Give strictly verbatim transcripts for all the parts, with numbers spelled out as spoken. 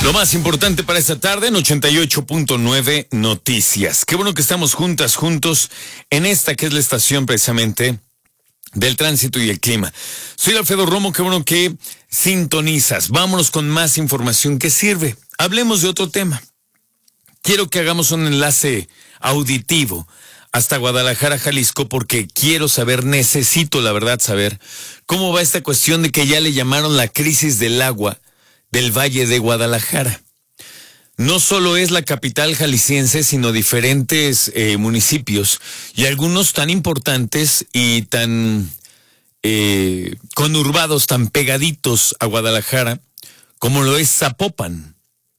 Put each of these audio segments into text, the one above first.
Lo más importante para esta tarde en ochenta y ocho punto nueve Noticias. Qué bueno que estamos juntas, juntos en esta que es la estación precisamente del tránsito y el clima. Soy Alfredo Romo, qué bueno que sintonizas. Vámonos con más información que sirve. Hablemos de otro tema. Quiero que hagamos un enlace auditivo hasta Guadalajara, Jalisco, porque quiero saber, necesito la verdad saber cómo va esta cuestión de que ya le llamaron la crisis del agua del Valle de Guadalajara. No solo es la capital jalisciense, sino diferentes eh, municipios y algunos tan importantes y tan eh, conurbados, tan pegaditos a Guadalajara, como lo es Zapopan.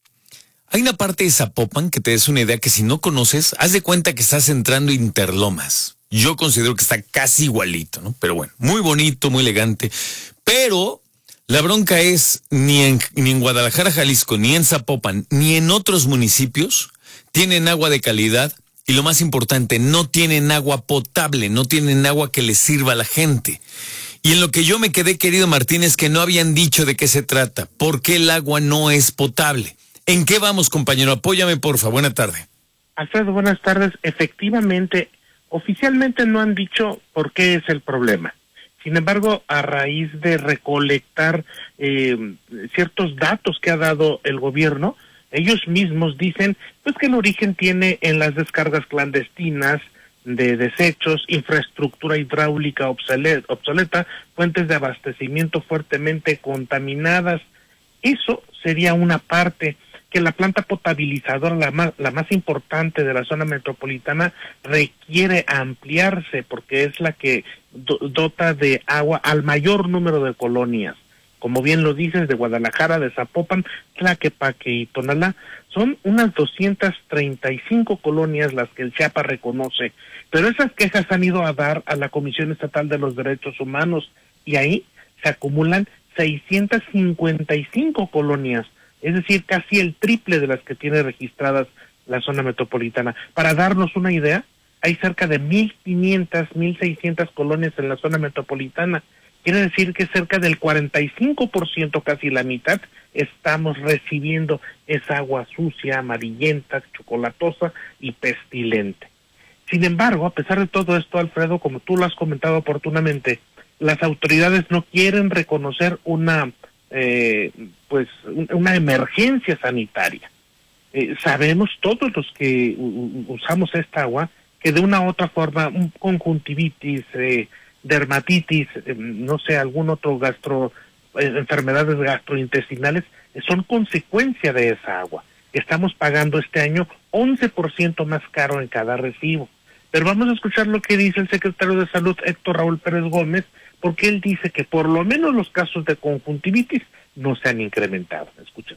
Hay una parte de Zapopan que te des una idea que si no conoces, haz de cuenta que estás entrando a Interlomas. Yo considero que está casi igualito, ¿no? Pero bueno, muy bonito, muy elegante, pero la bronca es, ni en, ni en Guadalajara, Jalisco, ni en Zapopan, ni en otros municipios tienen agua de calidad y lo más importante, no tienen agua potable, no tienen agua que les sirva a la gente. Y en lo que yo me quedé, querido Martín, es que no habían dicho de qué se trata, por qué el agua no es potable. ¿En qué vamos, compañero? Apóyame, porfa. Buena tarde. Alfredo, buenas tardes. Efectivamente, oficialmente no han dicho por qué es el problema. Sin embargo, a raíz de recolectar eh, ciertos datos que ha dado el gobierno, ellos mismos dicen pues que el origen tiene en las descargas clandestinas de desechos, infraestructura hidráulica obsoleta, obsoleta, fuentes de abastecimiento fuertemente contaminadas. Eso sería una parte. Que la planta potabilizadora, la más, la más importante de la zona metropolitana, requiere ampliarse porque es la que do, dota de agua al mayor número de colonias. Como bien lo dices, de Guadalajara, de Zapopan, Tlaquepaque y Tonalá, son unas doscientas treinta y cinco colonias las que el Chiapa reconoce, pero esas quejas han ido a dar a la Comisión Estatal de los Derechos Humanos y ahí se acumulan seiscientas cincuenta y cinco colonias, es decir, casi el triple de las que tiene registradas la zona metropolitana. Para darnos una idea, hay cerca de mil quinientas, mil seiscientas colonias en la zona metropolitana. Quiere decir que cerca del cuarenta y cinco por ciento, casi la mitad, estamos recibiendo esa agua sucia, amarillenta, chocolatosa y pestilente. Sin embargo, a pesar de todo esto, Alfredo, como tú lo has comentado oportunamente, las autoridades no quieren reconocer una Eh, pues una emergencia sanitaria. Eh, sabemos todos los que usamos esta agua que de una u otra forma, un conjuntivitis, eh, dermatitis, eh, no sé, algún otro gastro, eh, enfermedades gastrointestinales, eh, son consecuencia de esa agua. Estamos pagando este año once por ciento más caro en cada recibo. Pero vamos a escuchar lo que dice el secretario de Salud, Héctor Raúl Pérez Gómez, porque él dice que por lo menos los casos de conjuntivitis no se han incrementado. Escuchen.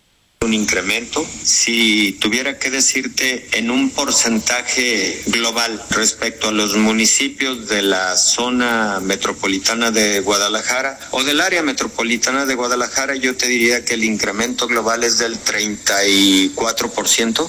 Un incremento, si tuviera que decirte en un porcentaje global respecto a los municipios de la zona metropolitana de Guadalajara o del área metropolitana de Guadalajara, yo te diría que el incremento global es del treinta y cuatro por ciento.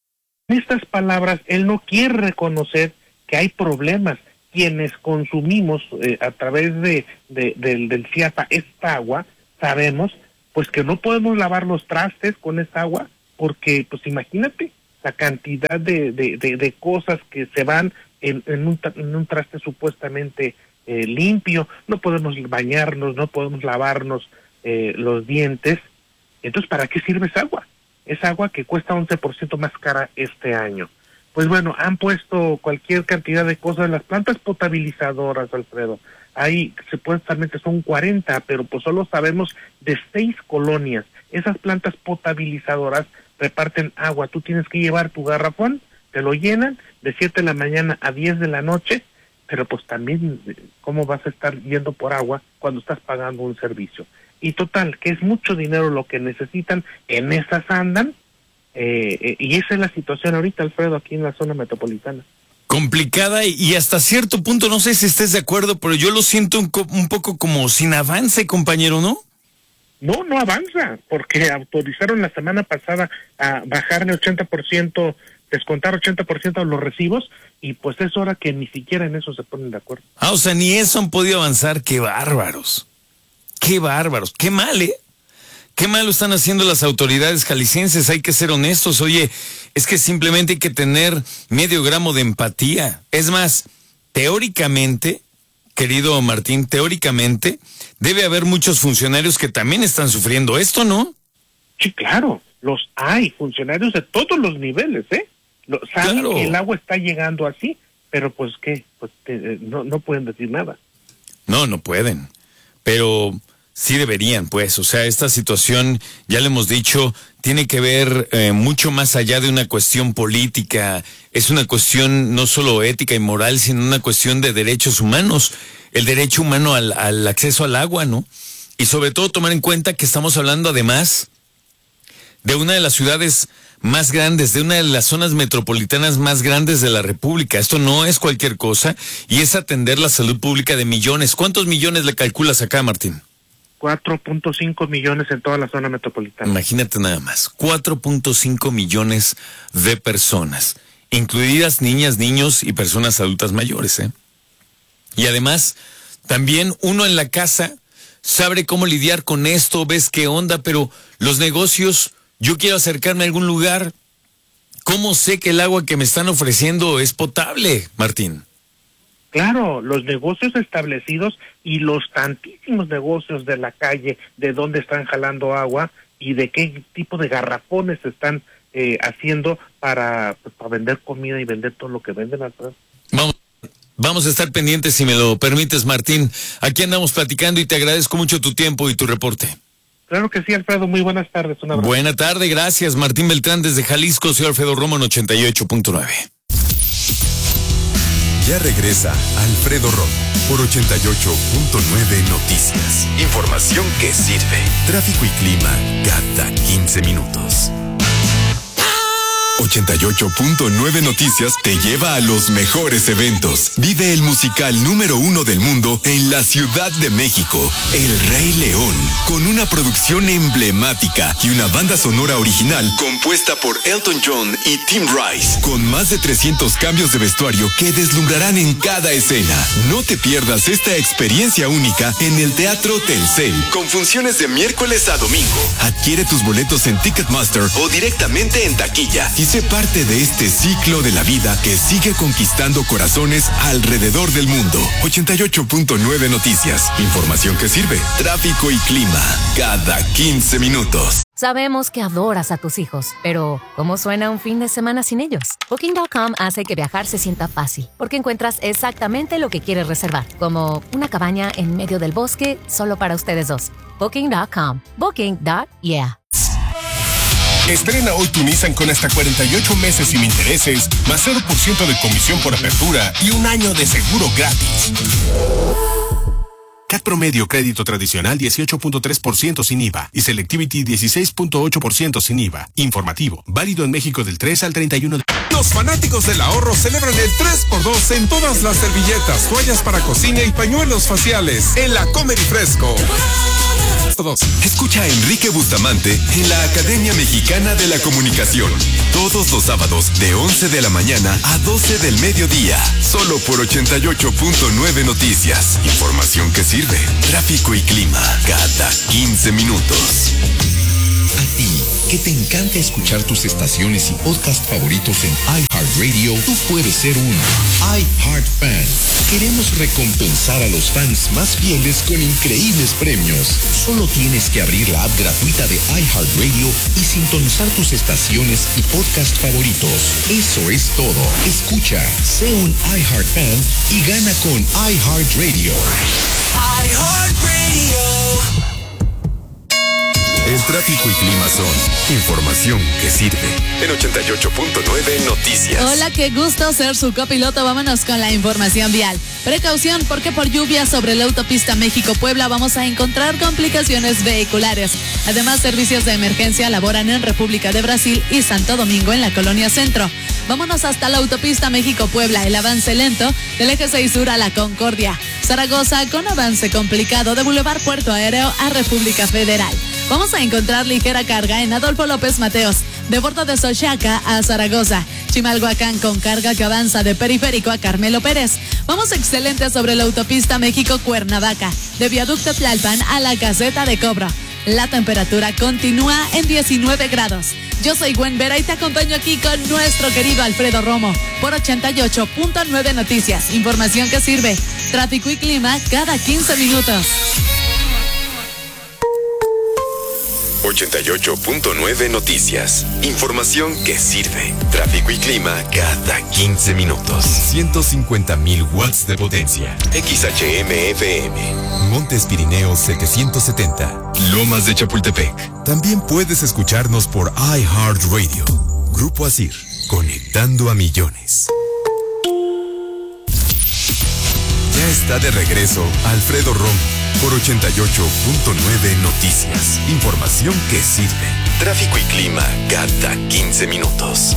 En estas palabras, él no quiere reconocer que hay problemas. Quienes consumimos eh, a través de, de del, del Chiapa esta agua, sabemos pues que no podemos lavar los trastes con esta agua, porque pues imagínate la cantidad de, de, de, de cosas que se van en, en, un, en un traste supuestamente eh, limpio, no podemos bañarnos, no podemos lavarnos eh, los dientes. Entonces, ¿para qué sirve esa agua? Es agua que cuesta once por ciento más cara este año. Pues bueno, han puesto cualquier cantidad de cosas. Las plantas potabilizadoras, Alfredo, ahí supuestamente son cuarenta, pero pues solo sabemos de seis colonias. Esas plantas potabilizadoras reparten agua. Tú tienes que llevar tu garrafón, te lo llenan de siete de la mañana a diez de la noche, pero pues también, ¿cómo vas a estar yendo por agua cuando estás pagando un servicio? Y total, que es mucho dinero lo que necesitan, en esas andan. Eh, eh, y esa es la situación ahorita, Alfredo, aquí en la zona metropolitana. Complicada y hasta cierto punto, no sé si estés de acuerdo, pero yo lo siento un, un poco como sin avance, compañero, ¿no? No, no avanza, porque autorizaron la semana pasada a bajarle ochenta por ciento, descontar ochenta por ciento a los recibos, y pues es hora que ni siquiera en eso se ponen de acuerdo. Ah, o sea, ni eso han podido avanzar. ¡Qué bárbaros! ¡Qué bárbaros! ¡Qué mal, eh! ¿Qué malo están haciendo las autoridades jaliscienses? Hay que ser honestos. Oye, es que simplemente hay que tener medio gramo de empatía. Es más, teóricamente, querido Martín, teóricamente, debe haber muchos funcionarios que también están sufriendo esto, ¿no? Sí, claro, los hay, funcionarios de todos los niveles, ¿eh? Lo, saben claro. que el agua está llegando así, pero pues, ¿qué? Pues te, no, no pueden decir nada. No, no pueden, pero sí deberían, pues. O sea, esta situación, ya le hemos dicho, tiene que ver eh, mucho más allá de una cuestión política. Es una cuestión no solo ética y moral, sino una cuestión de derechos humanos. El derecho humano al, al acceso al agua, ¿no? Y sobre todo tomar en cuenta que estamos hablando además de una de las ciudades más grandes, de una de las zonas metropolitanas más grandes de la República. Esto no es cualquier cosa y es atender la salud pública de millones. ¿Cuántos millones le calculas acá, Martín? cuatro punto cinco millones en toda la zona metropolitana. Imagínate nada más, cuatro punto cinco millones de personas, incluidas niñas, niños y personas adultas mayores, ¿eh? Y además, también uno en la casa sabe cómo lidiar con esto, ves qué onda, pero los negocios, yo quiero acercarme a algún lugar, ¿cómo sé que el agua que me están ofreciendo es potable, Martín? Claro, los negocios establecidos y los tantísimos negocios de la calle, de dónde están jalando agua y de qué tipo de garrafones están eh, haciendo para, pues, para vender comida y vender todo lo que venden atrás. Vamos. Vamos a estar pendientes, si me lo permites, Martín. Aquí andamos platicando y te agradezco mucho tu tiempo y tu reporte. Claro que sí, Alfredo. Muy buenas tardes. Un abrazo. Buena tarde, gracias. Martín Beltrán desde Jalisco, soy Alfredo Romo en ochenta y ocho punto nueve. Ya regresa Alfredo Romo por ochenta y ocho punto nueve Noticias. Información que sirve. Tráfico y clima cada quince minutos. ochenta y ocho punto nueve Noticias te lleva a los mejores eventos. Vive el musical número uno del mundo en la Ciudad de México, El Rey León, con una producción emblemática y una banda sonora original compuesta por Elton John y Tim Rice, con más de trescientos cambios de vestuario que deslumbrarán en cada escena. No te pierdas esta experiencia única en el Teatro Telcel, con funciones de miércoles a domingo. Adquiere tus boletos en Ticketmaster o directamente en taquilla y sé parte de este ciclo de la vida que sigue conquistando corazones alrededor del mundo. ochenta y ocho punto nueve Noticias. Información que sirve. Tráfico y clima cada quince minutos. Sabemos que adoras a tus hijos, pero ¿cómo suena un fin de semana sin ellos? Booking punto com hace que viajar se sienta fácil, porque encuentras exactamente lo que quieres reservar, como una cabaña en medio del bosque solo para ustedes dos. Booking punto com. Booking. Yeah. Estrena hoy tu Nissan con hasta cuarenta y ocho meses sin intereses, más cero por ciento de comisión por apertura y un año de seguro gratis. C A T promedio crédito tradicional dieciocho punto tres por ciento sin I V A y Selectivity dieciséis punto ocho por ciento sin I V A. Informativo, válido en México del tres al treinta y uno de... Los fanáticos del ahorro celebran el tres por dos en todas las servilletas, toallas para cocina y pañuelos faciales en la Comer y Fresco. Escucha a Enrique Bustamante en la Academia Mexicana de la Comunicación. Todos los sábados de once de la mañana a doce del mediodía. Solo por ochenta y ocho punto nueve Noticias. Información que sirve. Tráfico y clima cada quince minutos. A ti, que te encanta escuchar tus estaciones y podcast favoritos en iHeartRadio, tú puedes ser un iHeartFan. Queremos recompensar a los fans más fieles con increíbles premios. Solo tienes que abrir la app gratuita de iHeartRadio y sintonizar tus estaciones y podcast favoritos. Eso es todo. Escucha, sé un iHeartFan y gana con iHeartRadio. iHeartRadio. El tráfico y clima son información que sirve. En ochenta y ocho punto nueve Noticias. Hola, qué gusto ser su copiloto. Vámonos con la información vial. Precaución porque por lluvia sobre la autopista México-Puebla vamos a encontrar complicaciones vehiculares. Además, servicios de emergencia laboran en República de Brasil y Santo Domingo en la Colonia Centro. Vámonos hasta la autopista México-Puebla, el avance lento del eje seis sur a la Concordia. Zaragoza con avance complicado de Boulevard Puerto Aéreo a República Federal. Vamos a encontrar ligera carga en Adolfo López Mateos, de Puerto de Xochaca a Zaragoza. Chimalhuacán con carga que avanza de Periférico a Carmelo Pérez. Vamos excelente sobre la autopista México-Cuernavaca, de Viaducto Tlalpan a la Caseta de Cobro. La temperatura continúa en diecinueve grados. Yo soy Gwen Vera y te acompaño aquí con nuestro querido Alfredo Romo por ochenta y ocho punto nueve Noticias. Información que sirve. Tráfico y clima cada quince minutos. ochenta y ocho punto nueve Noticias. Información que sirve. Tráfico y clima cada quince minutos. ciento cincuenta mil watts de potencia. X H M F M. Montes Pirineos setecientos setenta. Lomas de Chapultepec. También puedes escucharnos por iHeartRadio. Grupo Asir. Conectando a millones. Ya está de regreso Alfredo Romo por ochenta y ocho punto nueve Noticias. Información que sirve. Tráfico y clima cada quince minutos.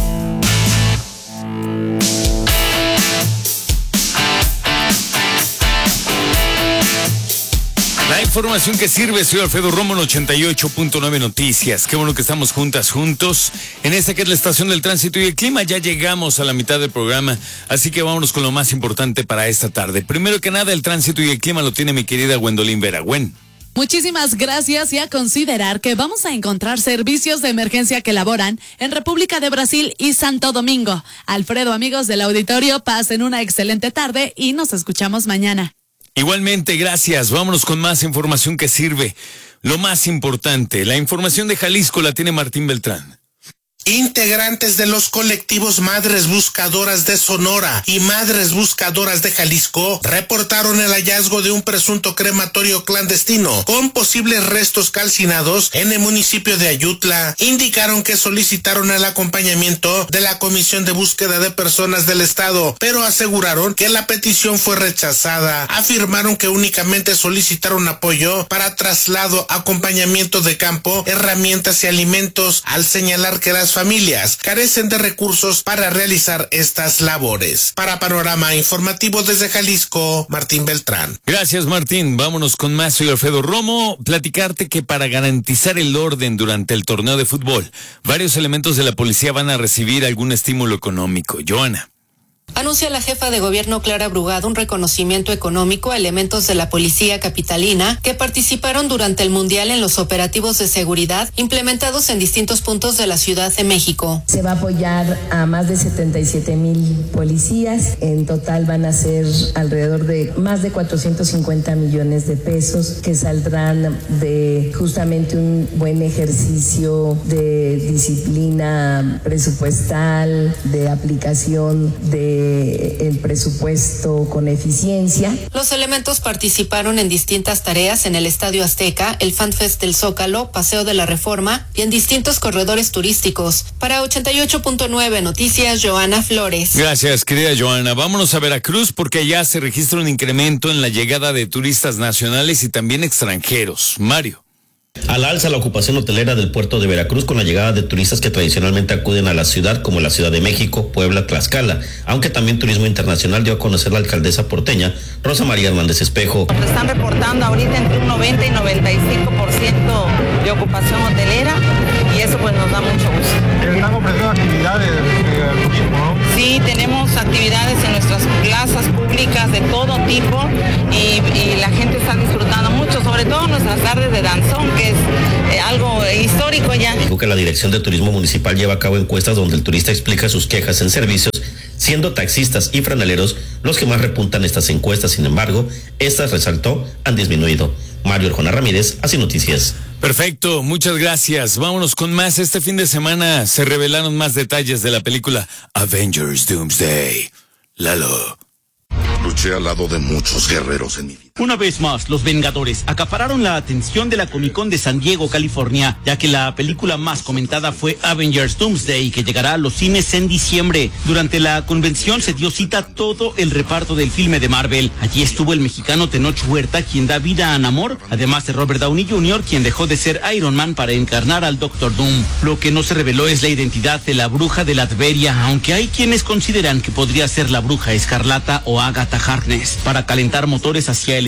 La información que sirve, soy Alfredo Romo en ochenta y ocho punto nueve Noticias. Qué bueno que estamos juntas, juntos, en esta que es la estación del tránsito y el clima. Ya llegamos a la mitad del programa, así que vámonos con lo más importante para esta tarde. Primero que nada, el tránsito y el clima lo tiene mi querida Gwendolyn Vera. Gwen. Muchísimas gracias y a considerar que vamos a encontrar servicios de emergencia que laboran en República de Brasil y Santo Domingo. Alfredo, amigos del auditorio, pasen una excelente tarde y nos escuchamos mañana. Igualmente, gracias. Vámonos con más información que sirve. Lo más importante, la información de Jalisco la tiene Martín Beltrán. Integrantes de los colectivos Madres Buscadoras de Sonora y Madres Buscadoras de Jalisco reportaron el hallazgo de un presunto crematorio clandestino con posibles restos calcinados en el municipio de Ayutla. Indicaron que solicitaron el acompañamiento de la Comisión de Búsqueda de Personas del Estado, pero aseguraron que la petición fue rechazada. Afirmaron que únicamente solicitaron apoyo para traslado, acompañamiento de campo, herramientas y alimentos, al señalar que las familias carecen de recursos para realizar estas labores. Para Panorama Informativo desde Jalisco, Martín Beltrán. Gracias, Martín. Vámonos con más. Soy Alfredo Romo. Platicarte que para garantizar el orden durante el torneo de fútbol, varios elementos de la policía van a recibir algún estímulo económico. Joana. Anuncia la jefa de gobierno Clara Brugado un reconocimiento económico a elementos de la policía capitalina que participaron durante el Mundial en los operativos de seguridad implementados en distintos puntos de la Ciudad de México. Se va a apoyar a más de setenta y siete mil policías. En total van a ser alrededor de más de cuatrocientos cincuenta millones de pesos que saldrán de justamente un buen ejercicio de disciplina presupuestal, de aplicación de el presupuesto con eficiencia. Los elementos participaron en distintas tareas en el Estadio Azteca, el FanFest del Zócalo, Paseo de la Reforma y en distintos corredores turísticos. Para ochenta y ocho punto nueve Noticias, Joana Flores. Gracias, querida Joana. Vámonos a Veracruz porque allá se registra un incremento en la llegada de turistas nacionales y también extranjeros. Mario. Al alza la ocupación hotelera del puerto de Veracruz con la llegada de turistas que tradicionalmente acuden a la ciudad como la Ciudad de México, Puebla, Tlaxcala, aunque también turismo internacional dio a conocer la alcaldesa porteña Rosa María Hernández Espejo. Nos están reportando ahorita entre un noventa y noventa y cinco por ciento de ocupación hotelera y eso pues nos da mucho gusto. ¿Están ofreciendo actividades de turismo, no? Sí, tenemos actividades en nuestras plazas públicas de todo tipo y, y la gente está disfrutando mucho, sobre todo nuestras tardes de danzón, que es eh, algo histórico ya. Dijo que la Dirección de Turismo Municipal lleva a cabo encuestas donde el turista explica sus quejas en servicios, siendo taxistas y franeleros los que más repuntan estas encuestas. Sin embargo, estas, resaltó, han disminuido. Mario Arjona Ramírez, Así Noticias. Perfecto, muchas gracias. Vámonos con más. Este fin de semana se revelaron más detalles de la película Avengers Doomsday. Lalo. Luché al lado de muchos guerreros en mi vida. Una vez más, los Vengadores acapararon la atención de la Comic Con de San Diego, California, ya que la película más comentada fue Avengers Doomsday, que llegará a los cines en diciembre. Durante la convención se dio cita a todo el reparto del filme de Marvel. Allí estuvo el mexicano Tenoch Huerta, quien da vida a Namor, además de Robert Downey junior, quien dejó de ser Iron Man para encarnar al Doctor Doom. Lo que no se reveló es la identidad de la bruja de Latveria, aunque hay quienes consideran que podría ser la bruja Escarlata o Agatha Harkness. Para calentar motores hacia el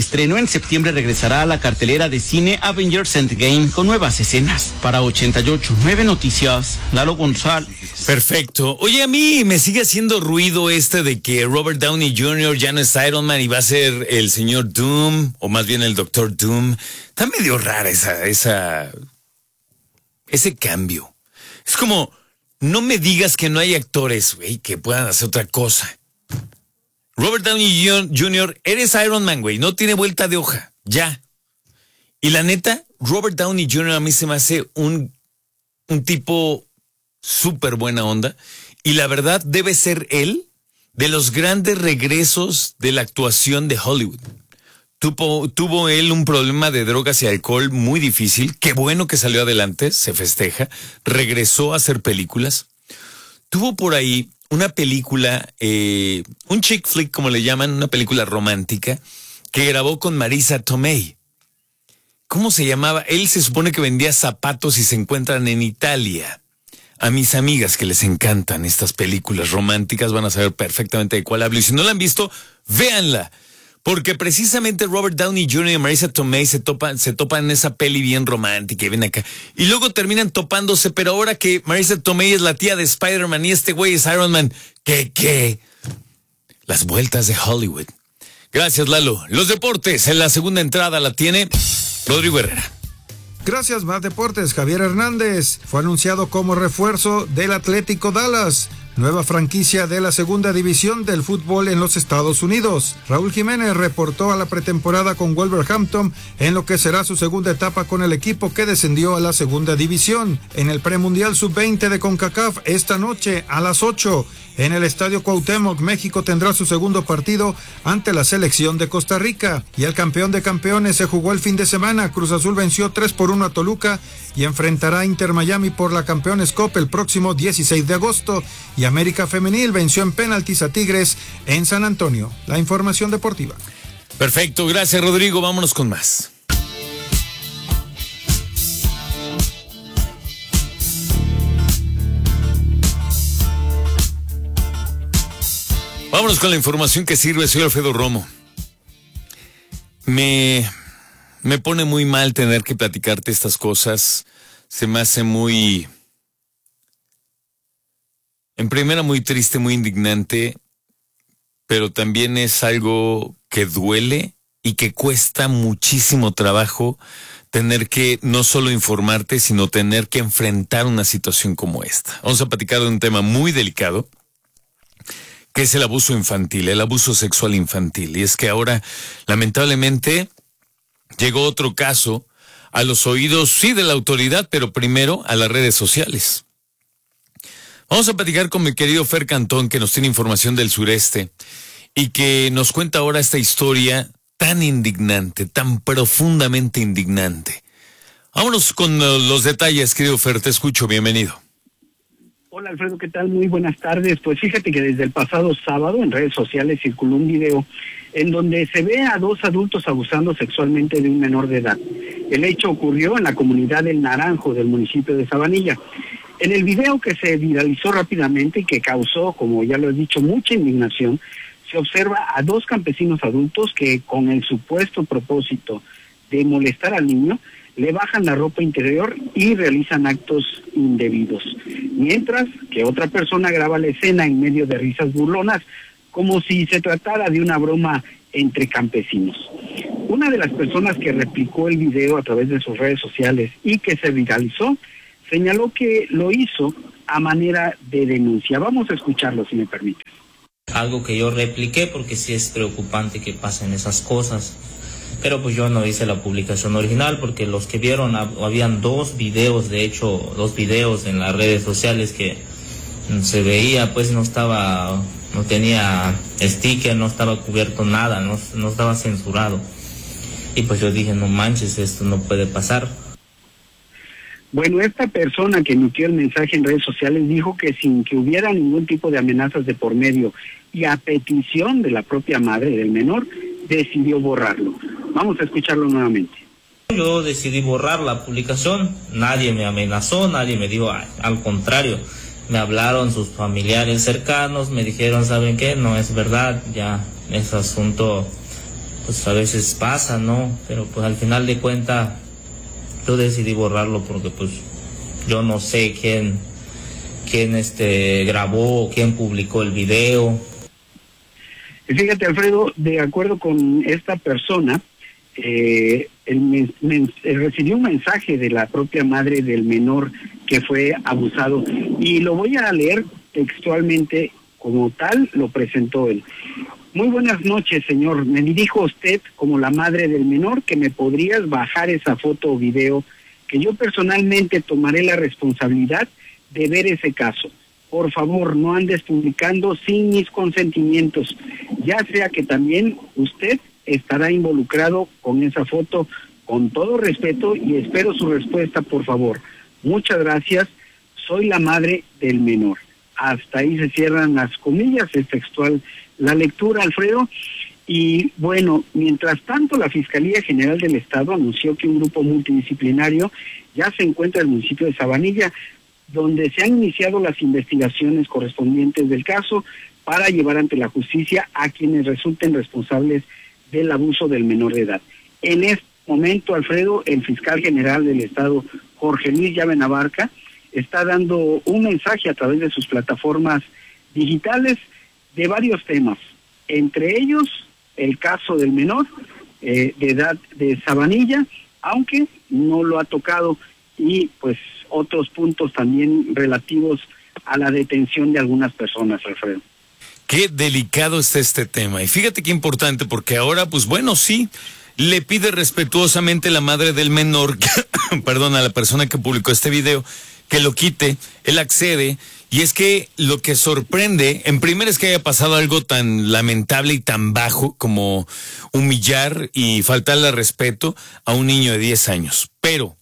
estreno, en septiembre regresará a la cartelera de cine Avengers Endgame con nuevas escenas. Para ochenta y ocho punto nueve Noticias, Lalo González. Perfecto. Oye, a mí me sigue haciendo ruido este de que Robert Downey junior ya no es Iron Man y va a ser el señor Doom, o más bien el Doctor Doom. Está medio rara esa, esa, ese cambio. Es como, no me digas que no hay actores, güey, que puedan hacer otra cosa. Robert Downey junior, eres Iron Man, güey, no tiene vuelta de hoja, ya. Y la neta, Robert Downey junior a mí se me hace un, un tipo súper buena onda. Y la verdad debe ser él de los grandes regresos de la actuación de Hollywood. Tuvo, tuvo él un problema de drogas y alcohol muy difícil. Qué bueno que salió adelante, se festeja. Regresó a hacer películas. Tuvo por ahí una película, eh, un chick flick como le llaman, una película romántica, que grabó con Marisa Tomei. ¿Cómo se llamaba? Él se supone que vendía zapatos y se encuentran en Italia. A mis amigas que les encantan estas películas románticas van a saber perfectamente de cuál hablo. Y si no la han visto, véanla. Porque precisamente Robert Downey junior y Marisa Tomei se topan, se topan en esa peli bien romántica y ven acá. Y luego terminan topándose, pero ahora que Marisa Tomei es la tía de Spider-Man y este güey es Iron Man, ¿qué, qué? Las vueltas de Hollywood. Gracias, Lalo. Los deportes, en la segunda entrada la tiene Rodrigo Herrera. Gracias, más deportes. Javier Hernández fue anunciado como refuerzo del Atlético Dallas, nueva franquicia de la segunda división del fútbol en los Estados Unidos. Raúl Jiménez reportó a la pretemporada con Wolverhampton en lo que será su segunda etapa con el equipo que descendió a la segunda división. En el premundial sub veinte de CONCACAF esta noche a las ocho en el Estadio Cuauhtémoc, México tendrá su segundo partido ante la selección de Costa Rica. Y el campeón de campeones se jugó el fin de semana. Cruz Azul venció tres por uno a Toluca y enfrentará a Inter Miami por la Campeones Cup el próximo dieciséis de agosto. Y América Femenil venció en penaltis a Tigres en San Antonio. La información deportiva. Perfecto, gracias Rodrigo, vámonos con más. Vámonos con la información que sirve. Soy Alfredo Romo. Me, me pone muy mal tener que platicarte estas cosas. Se me hace muy... En primera, muy triste, muy indignante, pero también es algo que duele y que cuesta muchísimo trabajo tener que no solo informarte, sino tener que enfrentar una situación como esta. Vamos a platicar de un tema muy delicado, que es el abuso infantil, el abuso sexual infantil. Y es que ahora, lamentablemente, llegó otro caso a los oídos, sí, de la autoridad, pero primero a las redes sociales. Vamos a platicar con mi querido Fer Cantón, que nos tiene información del sureste y que nos cuenta ahora esta historia tan indignante, tan profundamente indignante. Vámonos con los detalles, querido Fer, te escucho, bienvenido. Hola Alfredo, ¿qué tal? Muy buenas tardes. Pues fíjate que desde el pasado sábado en redes sociales circuló un video en donde se ve a dos adultos abusando sexualmente de un menor de edad. El hecho ocurrió en la comunidad del Naranjo del municipio de Sabanilla. En el video, que se viralizó rápidamente y que causó, como ya lo he dicho, mucha indignación, se observa a dos campesinos adultos que, con el supuesto propósito de molestar al niño, le bajan la ropa interior y realizan actos indebidos. Mientras que otra persona graba la escena en medio de risas burlonas, como si se tratara de una broma entre campesinos. Una de las personas que replicó el video a través de sus redes sociales y que se viralizó, señaló que lo hizo a manera de denuncia. Vamos a escucharlo, si me permites. Algo que yo repliqué porque sí es preocupante que pasen esas cosas. Pero pues yo no hice la publicación original porque los que vieron, habían dos videos, de hecho, dos videos en las redes sociales que se veía, pues no estaba, no tenía sticker, no estaba cubierto nada, no, no estaba censurado. Y pues yo dije, no manches, esto no puede pasar. Bueno, esta persona que emitió el mensaje en redes sociales dijo que sin que hubiera ningún tipo de amenazas de por medio y a petición de la propia madre del menor, decidió borrarlo. Vamos a escucharlo nuevamente. Yo decidí borrar la publicación, nadie me amenazó, nadie me dijo, ay, al contrario, me hablaron sus familiares cercanos, me dijeron, ¿saben qué? No es verdad, ya ese asunto pues a veces pasa, ¿no? Pero pues al final de cuentas yo decidí borrarlo porque pues yo no sé quién, quién este grabó, quién publicó el video. Fíjate, Alfredo, de acuerdo con esta persona, eh, el men, men, recibió un mensaje de la propia madre del menor que fue abusado, y lo voy a leer textualmente como tal, lo presentó él. Muy buenas noches, señor. Me dirijo a usted como la madre del menor, que me podrías bajar esa foto o video, que yo personalmente tomaré la responsabilidad de ver ese caso. Por favor, no andes publicando sin mis consentimientos, ya sea que también usted estará involucrado con esa foto. Con todo respeto, y espero su respuesta, por favor. Muchas gracias. Soy la madre del menor. Hasta ahí se cierran las comillas, es textual la lectura, Alfredo. Y bueno, mientras tanto, la Fiscalía General del Estado anunció que un grupo multidisciplinario ya se encuentra en el municipio de Sabanilla, donde se han iniciado las investigaciones correspondientes del caso para llevar ante la justicia a quienes resulten responsables del abuso del menor de edad. En este momento, Alfredo, el fiscal general del Estado, Jorge Luis Llave Navarca, está dando un mensaje a través de sus plataformas digitales de varios temas, entre ellos el caso del menor eh, de edad de Sabanilla, aunque no lo ha tocado, y pues otros puntos también relativos a la detención de algunas personas, Alfredo. Qué delicado está este tema, y fíjate qué importante, porque ahora, pues bueno, sí, le pide respetuosamente la madre del menor, perdón, a la persona que publicó este video, que lo quite. Él accede, y es que lo que sorprende, en primer, es que haya pasado algo tan lamentable y tan bajo como humillar y faltarle al respeto a un niño de diez años. Pero,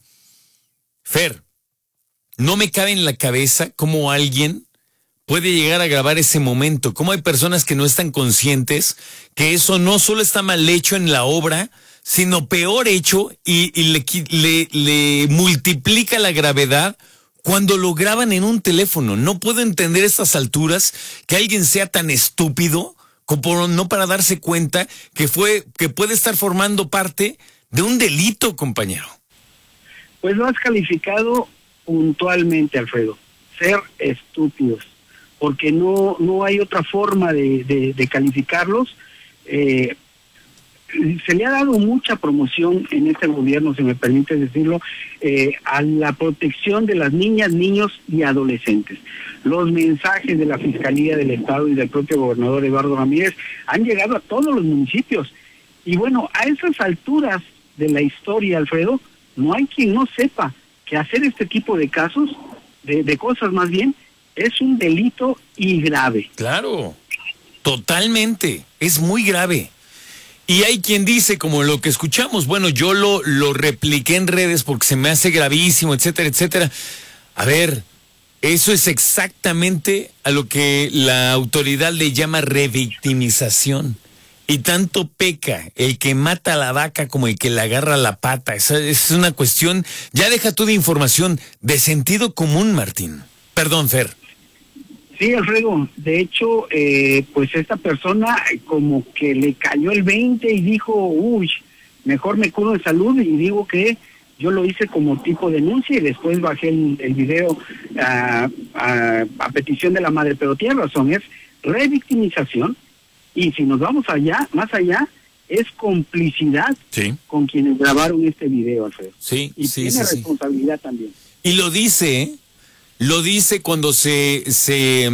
Fer, no me cabe en la cabeza cómo alguien puede llegar a grabar ese momento, cómo hay personas que no están conscientes que eso no solo está mal hecho en la obra, sino peor hecho, y, y le, le, le multiplica la gravedad cuando lo graban en un teléfono. No puedo entender a estas alturas que alguien sea tan estúpido como no para darse cuenta que fue, que puede estar formando parte de un delito, compañero. Pues lo has calificado puntualmente, Alfredo, ser estúpidos, porque no no hay otra forma de, de, de calificarlos. Eh, se le ha dado mucha promoción en este gobierno, si me permite decirlo, eh, a la protección de las niñas, niños y adolescentes. Los mensajes de la Fiscalía del Estado y del propio gobernador Eduardo Ramírez han llegado a todos los municipios. Y bueno, a esas alturas de la historia, Alfredo, no hay quien no sepa que hacer este tipo de casos, de, de cosas más bien, es un delito y grave. Claro, totalmente, es muy grave. Y hay quien dice, como lo que escuchamos, bueno, yo lo, lo repliqué en redes porque se me hace gravísimo, etcétera, etcétera. A ver, eso es exactamente a lo que la autoridad le llama revictimización. Y tanto peca el que mata a la vaca como el que le agarra la pata. Esa es una cuestión, ya deja tú de información, de sentido común, Martín. Perdón, Fer. Sí, Alfredo, de hecho, eh, pues esta persona como que le cayó el veinte y dijo, uy, mejor me curo de salud, y digo que yo lo hice como tipo denuncia y después bajé el, el video a, a, a petición de la madre, pero tiene razón, es revictimización, y si nos vamos allá, más allá, es complicidad sí. con quienes grabaron este video, Alfredo. Sí, y sí, tiene sí, responsabilidad sí. también. Y lo dice, ¿eh? Lo dice cuando se, se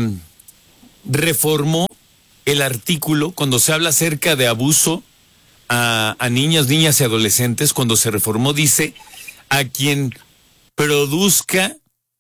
reformó el artículo, cuando se habla acerca de abuso a, a niñas, niñas y adolescentes, cuando se reformó, dice a quien produzca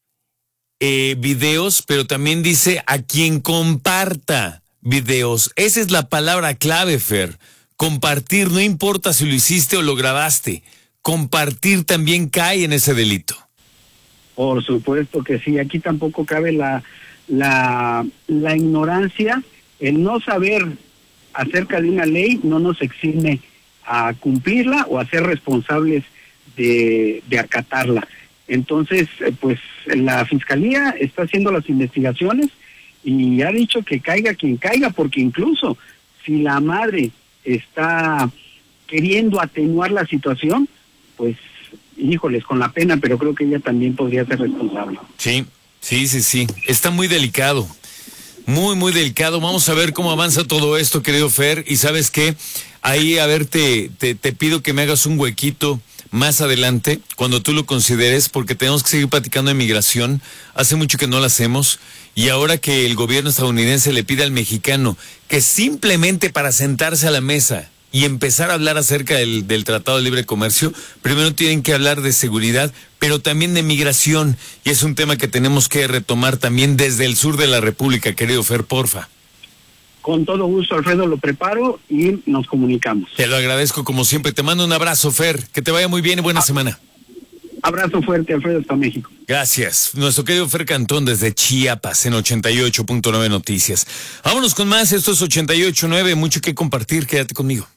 eh, videos, pero también dice a quien comparta videos. Esa es la palabra clave, Fer. Compartir, no importa si lo hiciste o lo grabaste. Compartir también cae en ese delito. Por supuesto que sí, aquí tampoco cabe la, la, la ignorancia, el no saber acerca de una ley no nos exime a cumplirla o a ser responsables de, de acatarla. Entonces, pues la Fiscalía está haciendo las investigaciones y ha dicho que caiga quien caiga, porque incluso si la madre está queriendo atenuar la situación, pues, híjoles, con la pena, pero creo que ella también podría ser responsable. Sí, sí, sí, sí. Está muy delicado. Muy, muy delicado. Vamos a ver cómo avanza todo esto, querido Fer. Y ¿sabes qué? Ahí, a ver, te, te, te pido que me hagas un huequito más adelante, cuando tú lo consideres, porque tenemos que seguir platicando de migración. Hace mucho que no lo hacemos. Y ahora que el gobierno estadounidense le pide al mexicano que simplemente para sentarse a la mesa y empezar a hablar acerca del, del Tratado de Libre Comercio, primero tienen que hablar de seguridad, pero también de migración, y es un tema que tenemos que retomar también desde el sur de la República, querido Fer, porfa. Con todo gusto, Alfredo, lo preparo y nos comunicamos. Te lo agradezco como siempre, te mando un abrazo, Fer, que te vaya muy bien y buena ah, semana. Abrazo fuerte, Alfredo, hasta México. Gracias. Nuestro querido Fer Cantón desde Chiapas en ochenta y ocho punto nueve Noticias. Vámonos con más, esto es ochenta y ocho punto nueve, mucho que compartir, quédate conmigo.